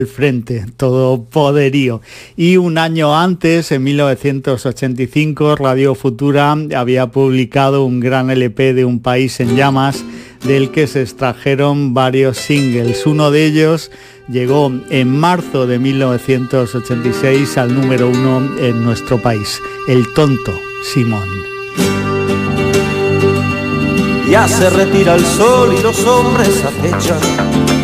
el frente, todo poderío. Y un año antes, en 1985, Radio Futura había publicado un gran LP de Un País en Llamas, del que se extrajeron varios singles. Uno de ellos llegó en marzo de 1986 al número 1 en nuestro país, El Tonto Simón. Ya se retira el sol y los hombres acechan